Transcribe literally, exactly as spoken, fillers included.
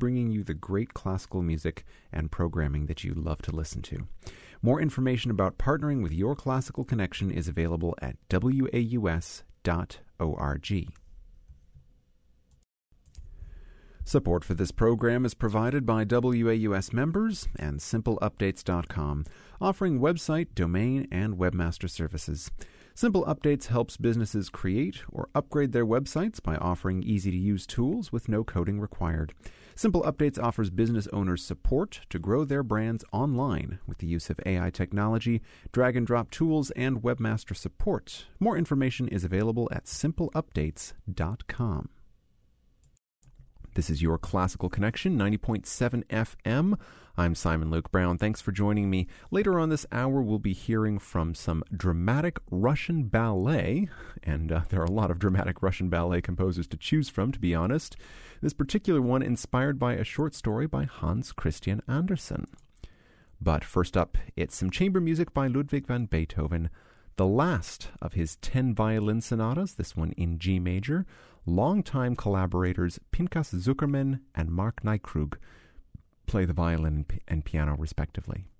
bringing you the great classical music and programming that you love to listen to. More information about partnering with Your Classical Connection is available at w a u s dot org. Support for this program is provided by W A U S members and simple updates dot com, offering website, domain, and webmaster services. Simple Updates helps businesses create or upgrade their websites by offering easy-to-use tools with no coding required. Simple Updates offers business owners support to grow their brands online with the use of A I technology, drag-and-drop tools, and webmaster support. More information is available at simple updates dot com. This is Your Classical Connection, ninety point seven F M. I'm Simon Luke Brown. Thanks for joining me. Later on this hour, we'll be hearing from some dramatic Russian ballet, and uh, there are a lot of dramatic Russian ballet composers to choose from, to be honest. This particular one inspired by a short story by Hans Christian Andersen. But first up, it's some chamber music by Ludwig van Beethoven, the last of his ten violin sonatas, this one in G major. Longtime collaborators Pinchas Zuckerman and Mark Nykrug play the violin and piano respectively.